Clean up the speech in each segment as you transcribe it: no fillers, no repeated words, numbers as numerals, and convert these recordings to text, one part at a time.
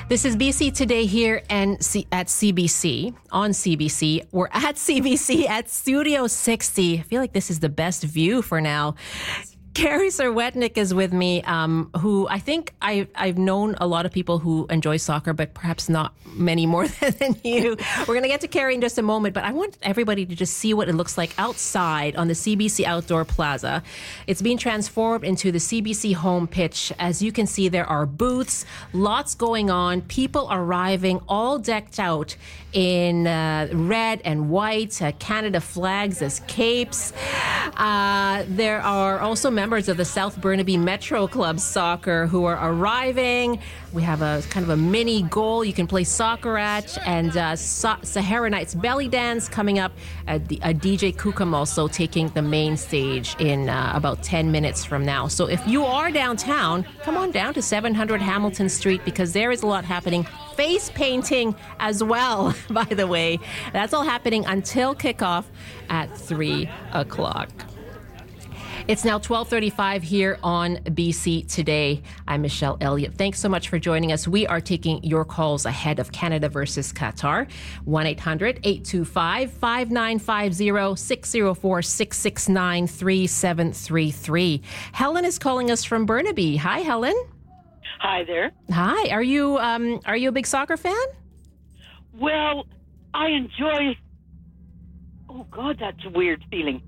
This is BC Today here and at CBC, on CBC. We're at CBC at Studio 60. I feel like this is the best view for now. Carrie Serwetnyk is with me, who I think I've known a lot of people who enjoy soccer, but perhaps not many more than you. We're going to get to Carrie in just a moment, but I want everybody to just see what it looks like outside on the CBC Outdoor Plaza. It's being transformed into the CBC home pitch. As you can see, there are booths, lots going on, people arriving, all decked out in red and white, Canada flags as capes. There are also members of the South Burnaby Metro Club Soccer who are arriving. We have a kind of a mini goal you can play soccer at, and Sahara Nights Belly Dance coming up. A DJ Kukum also taking the main stage in about 10 minutes from now. So if you are downtown, come on down to 700 Hamilton Street because there is a lot happening. Face painting as well, by the way. That's all happening until kickoff at 3 o'clock. It's now 12:35 here on BC Today. I'm Michelle Elliott. Thanks so much for joining us. We are taking your calls ahead of Canada versus Qatar. 1-800-825-5950, 604-669-3733. Helen is calling us from Burnaby. Hi, Helen. Hi there. Hi. Are you a big soccer fan? Well, I enjoy... Oh, God, that's a weird feeling.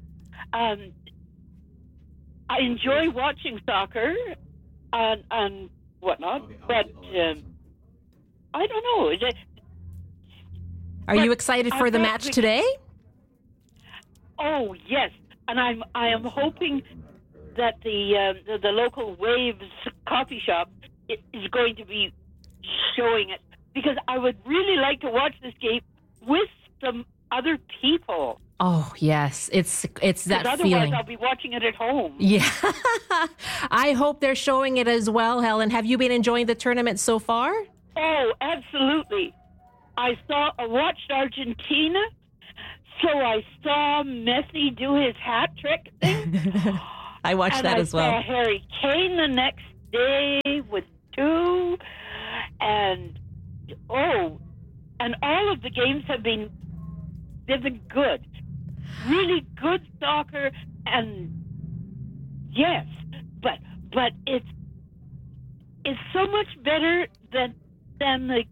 I enjoy watching soccer and whatnot, but I don't know. Are you excited for the match today? Oh, yes. And I am hoping that the local Waves coffee shop is going to be showing it, because I would really like to watch this game with some other people. Oh, yes. It's that otherwise feeling. I'll be watching it at home. Yeah. I hope they're showing it as well, Helen. Have you been enjoying the tournament so far? Oh, absolutely. I watched Argentina, so I saw Messi do his hat trick thing. I watched that as well. I saw Harry Kane the next day with 2, and all of the games they've been good. Really good soccer, and yes, but it's so much better than the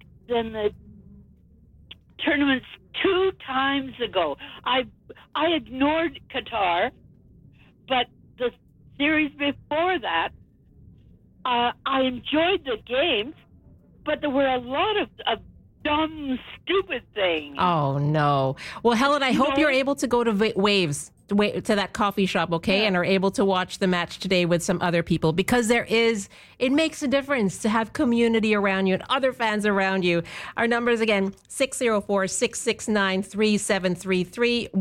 tournaments 2 times ago. I ignored Qatar, but the series before that, I enjoyed the games, but there were a lot of dumb, stupid thing. Oh, no. Well, Helen, I hope you're able to go to Waves, to that coffee shop, okay? Yeah. And are able to watch the match today with some other people, because it makes a difference to have community around you and other fans around you. Our numbers again, 604-669-3733,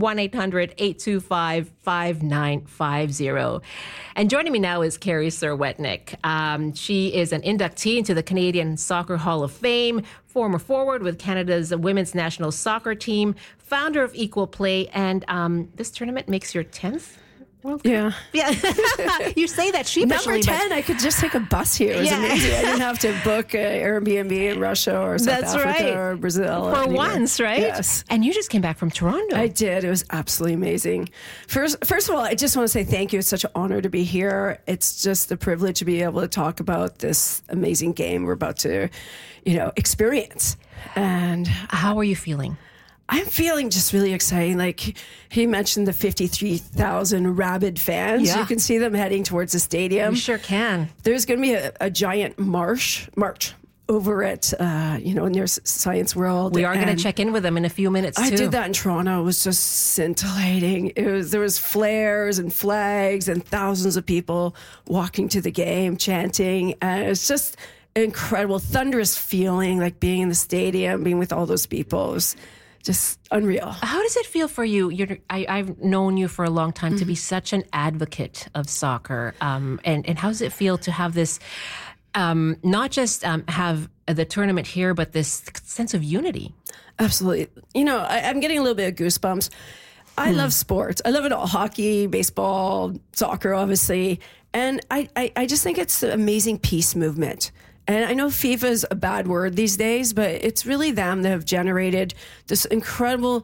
1-800-825-5950. And joining me now is Carrie Serwetnyk. She is an inductee into the Canadian Soccer Hall of Fame, former forward with Canada's women's national soccer team, founder of Equal Play, and this tournament makes your 10th World Cup? Yeah. You say that sheepishly. Number 10, I could just take a bus here. It was amazing. I didn't have to book an Airbnb in Russia or South Africa or Brazil. For once, right? Yes. And you just came back from Toronto. I did. It was absolutely amazing. First of all, I just want to say thank you. It's such an honor to be here. It's just a privilege to be able to talk about this amazing game we're about to, experience. And how are you feeling? I'm feeling just really exciting. Like he mentioned the 53,000 rabid fans. Yeah. You can see them heading towards the stadium. You sure can. There's going to be a giant march over at, near Science World. We are going to check in with them in a few minutes, too. I did that in Toronto. It was just scintillating. There was flares and flags and thousands of people walking to the game, chanting. And it's just incredible, thunderous feeling, like being in the stadium, being with all those people. It was just unreal. How does it feel for you? I've known you for a long time to be such an advocate of soccer. And how does it feel to have this, not just have the tournament here, but this sense of unity? Absolutely. I'm getting a little bit of goosebumps. I love sports. I love it all. Hockey, baseball, soccer, obviously. And I just think it's an amazing peace movement. And I know FIFA is a bad word these days, but it's really them that have generated this incredible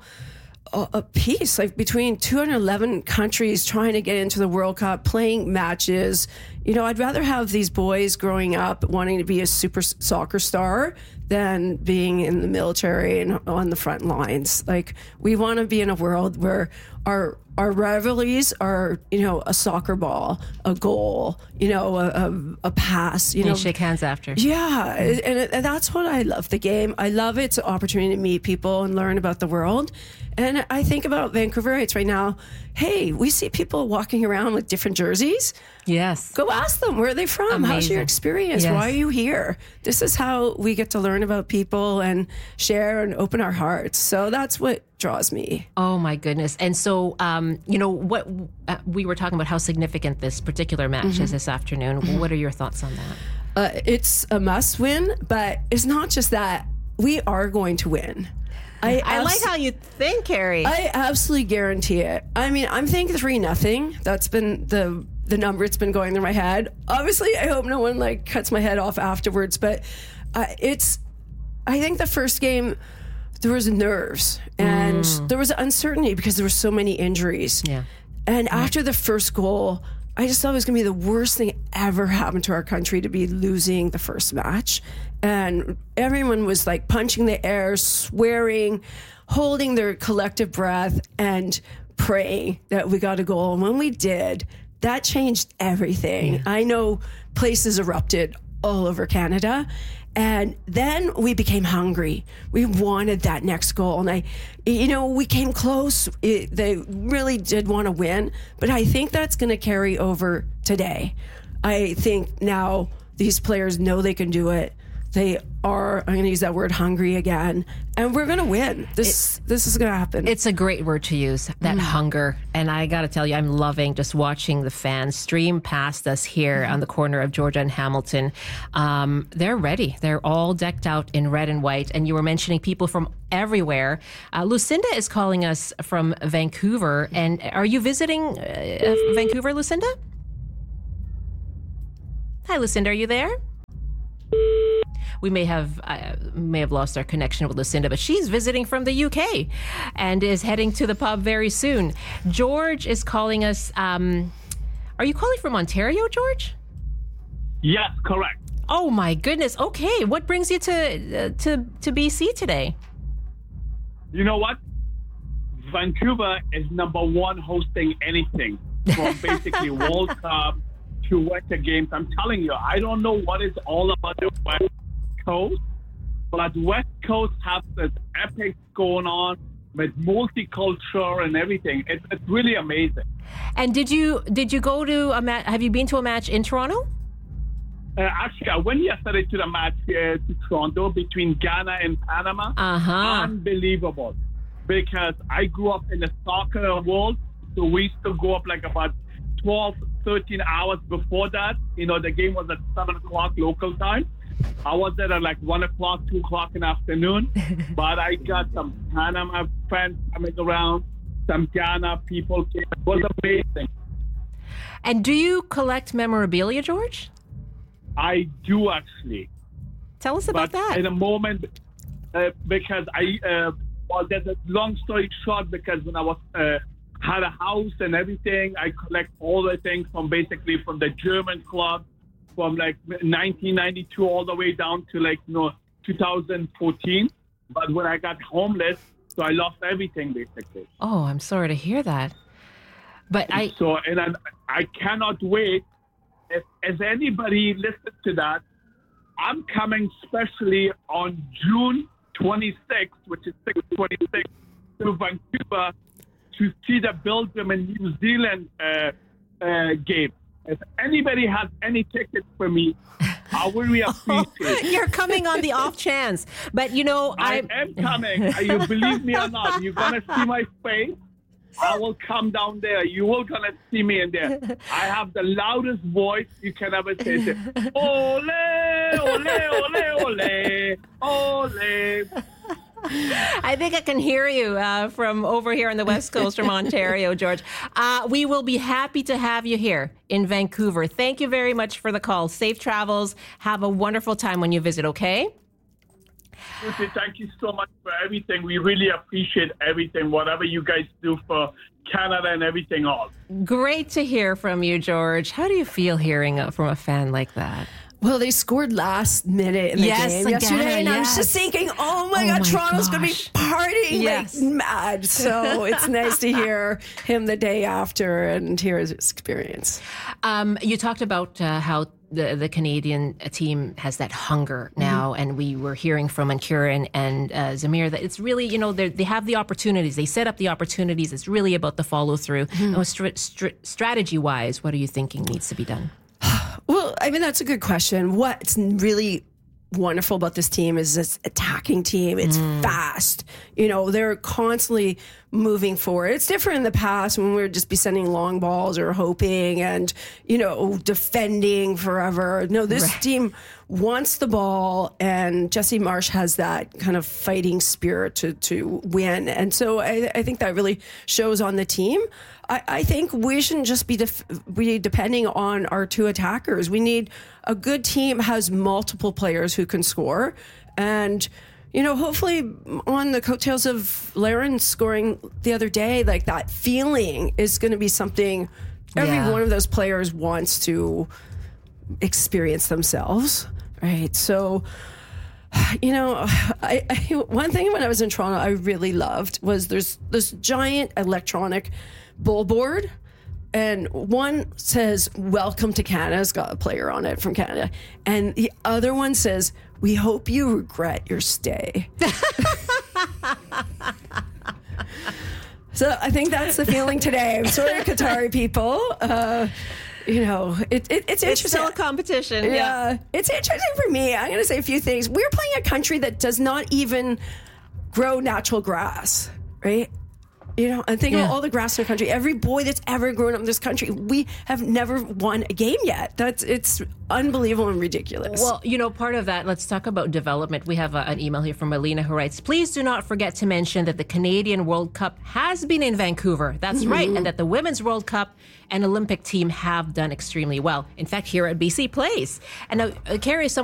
peace, like between 211 countries trying to get into the World Cup, playing matches. I'd rather have these boys growing up wanting to be a super soccer star than being in the military and on the front lines. Like, we want to be in a world where our rivalries are, a soccer ball, a goal, a pass. And shake hands after. Yeah, and that's what I love the game. I love it's an opportunity to meet people and learn about the world. And I think about Vancouverites right now. Hey, we see people walking around with different jerseys. Yes. Go ask them, where are they from? Amazing. How's your experience? Yes. Why are you here? This is how we get to learn about people and share and open our hearts. So that's what draws me. Oh my goodness. And so, what we were talking about how significant this particular match is this afternoon. What are your thoughts on that? It's a must win, but it's not just that. We are going to win. I like how you think, Carrie. I absolutely guarantee it. I mean, I'm thinking 3-0. That's been the number it's been going through my head. Obviously, I hope no one cuts my head off afterwards, but I think the first game, there was nerves and there was uncertainty because there were so many injuries. Yeah. And after the first goal, I just thought it was going to be the worst thing ever happened to our country to be losing the first match. And everyone was punching the air, swearing, holding their collective breath and praying that we got a goal. And when we did, that changed everything. Yeah. I know places erupted all over Canada. And then we became hungry. We wanted that next goal. And we came close. They really did want to win. But I think that's going to carry over today. I think now these players know they can do it. They are, I'm going to use that word, hungry again. And we're going to win. This is going to happen. It's a great word to use, that hunger. And I got to tell you, I'm loving just watching the fans stream past us here on the corner of Georgia and Hamilton. They're ready. They're all decked out in red and white. And you were mentioning people from everywhere. Lucinda is calling us from Vancouver. And are you visiting Vancouver, Lucinda? Hi, Lucinda. Are you there? We may have lost our connection with Lucinda, but she's visiting from the UK and is heading to the pub very soon. George is calling us. Are you calling from Ontario, George? Yes, correct. Oh my goodness. Okay, what brings you to BC today? You know what? Vancouver is number one hosting anything from basically World Cup to Winter Games. I'm telling you, I don't know what it's all about the West Coast, but West Coast has this epic going on with multicultural and everything. It's really amazing. And did you go to a match? Have you been to a match in Toronto? Actually, I went yesterday to the match here to Toronto between Ghana and Panama. Unbelievable. Because I grew up in the soccer world, so we used to go up about 12, 13 hours before that. The game was at 7 o'clock local time. I was there at 1 o'clock, 2 o'clock in the afternoon. But I got some Panama fans coming around, some Ghana people came. It was amazing. And do you collect memorabilia, George? I do, actually. Tell us about that. In a moment, because there's a long story short, because when I was had a house and everything, I collect all the things from the German club from 1992 all the way down to 2014. But when I got homeless, so I lost everything basically. Oh, I'm sorry to hear that. But I cannot wait. If anybody listens to that, I'm coming specially on June 26th, which is 6/26, to Vancouver to see the Belgium and New Zealand game. If anybody has any tickets for me, I will really appreciate. You're coming on the off chance, but I am coming. You believe me or not, you're gonna see my face. I will come down there. You will gonna see me in there. I have the loudest voice you can ever say. Ole, ole, ole, ole, ole. I think I can hear you from over here on the West Coast from Ontario, George. We will be happy to have you here in Vancouver. Thank you very much for the call. Safe travels. Have a wonderful time when you visit, okay? Lucy, thank you so much for everything. We really appreciate everything, whatever you guys do for Canada and everything else. Great to hear from you, George. How do you feel hearing from a fan like that? Well, they scored last minute in the game yesterday, and I was just thinking, oh my God, Toronto's going to be partying like mad. So it's nice to hear him the day after and hear his experience. You talked about how the Canadian team has that hunger now, and we were hearing from Ancurin and Zamir that it's really, they have the opportunities. They set up the opportunities. It's really about the follow through. Strategy-wise, what are you thinking needs to be done? Well, I mean, that's a good question. What's really wonderful about this team is this attacking team. It's fast. They're constantly moving forward. It's different in the past when we would just be sending long balls or hoping and, defending forever. No, this team wants the ball, and Jesse Marsh has that kind of fighting spirit to win. And so I think that really shows on the team. I think we shouldn't just be depending on our two attackers. We need a good team has multiple players who can score. And, hopefully on the coattails of Laren scoring the other day, like that feeling is going to be something every one of those players wants to experience themselves. Right. So, one thing when I was in Toronto I really loved was there's this giant electronic billboard, and one says "Welcome to Canada." It's got a player on it from Canada, and the other one says, "We hope you regret your stay." So I think that's the feeling today. I'm sorry, Qatari people. It's interesting. It's still a competition. Yeah. It's interesting for me. I'm going to say a few things. We're playing a country that does not even grow natural grass, right? I'm thinking about all the grass in our country. Every boy that's ever grown up in this country, we have never won a game yet. It's unbelievable and ridiculous. Well, part of that, let's talk about development. We have an email here from Alina who writes, please do not forget to mention that the Canadian World Cup has been in Vancouver. That's right. And that the Women's World Cup and Olympic team have done extremely well. In fact, here at BC Place. And now, Carrie,